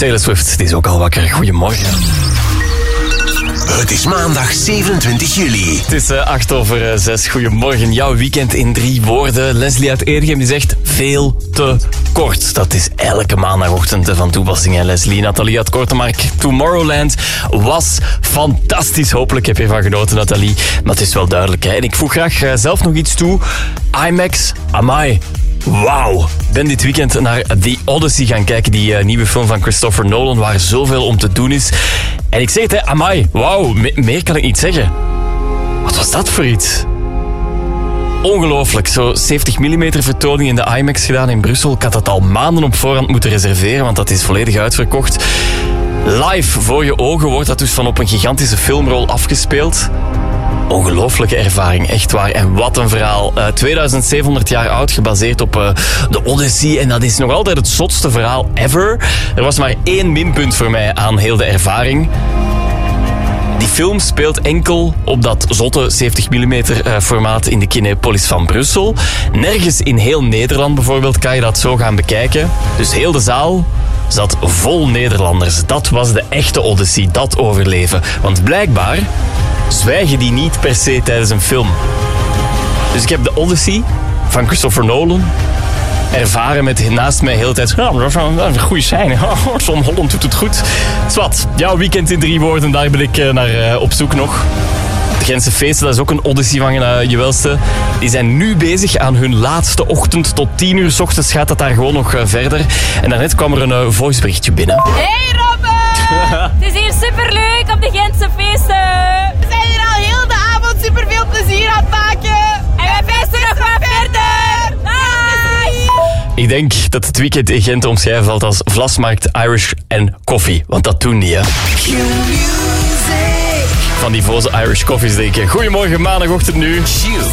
Taylor Swift, die is ook al wakker. Goedemorgen. Het is maandag 27 juli. Het is 6:08. Goedemorgen. Jouw weekend in 3 woorden. Leslie uit Eergem die zegt veel te kort. Dat is elke maandagochtend van toepassing, hè, Leslie. Nathalie uit Kortemark. Tomorrowland was fantastisch. Hopelijk heb je ervan genoten, Nathalie. Maar het is wel duidelijk, hè. En ik voeg graag zelf nog iets toe. IMAX, amai. Wauw. Ik ben dit weekend naar The Odyssey gaan kijken. Die nieuwe film van Christopher Nolan, waar zoveel om te doen is. En ik zeg het, hè, amai, wauw, meer kan ik niet zeggen. Wat was dat voor iets? Ongelooflijk, zo 70 mm vertoning in de IMAX gedaan in Brussel. Ik had dat al maanden op voorhand moeten reserveren, want dat is volledig uitverkocht. Live voor je ogen wordt dat dus van op een gigantische filmrol afgespeeld. Ongelooflijke ervaring, echt waar. En wat een verhaal. 2700 jaar oud, gebaseerd op de Odyssey. En dat is nog altijd het zotste verhaal ever. Er was maar 1 minpunt voor mij aan heel de ervaring. Die film speelt enkel op dat zotte 70 mm formaat in de Kinepolis van Brussel. Nergens in heel Nederland bijvoorbeeld kan je dat zo gaan bekijken. Dus heel de zaal zat vol Nederlanders. Dat was de echte Odyssey, dat overleven. Want blijkbaar zwijgen die niet per se tijdens een film. Dus ik heb de Odyssey van Christopher Nolan ervaren met naast mij de hele tijd. Ja, dat is een goede scène. Tom Holland doet het goed. Zwat, jouw weekend in 3 woorden, daar ben ik naar op zoek nog. De Gentse feesten, dat is ook een Odyssey van je welste. Die zijn nu bezig aan hun laatste ochtend. Tot 10 uur 's ochtends gaat dat daar gewoon nog verder. En daarnet kwam er een voiceberichtje binnen. Hey Robbe! Het is hier superleuk op de Gentse feesten. We zijn hier al heel de avond superveel plezier aan het maken. En wij feesten nog wat verder. Bye! Ik denk dat het weekend in Gent omschrijven valt als Vlasmarkt, Irish en koffie. Want dat doen die, hè. Van die voze Irish koffies, denk ik. Goedemorgen, maandagochtend nu.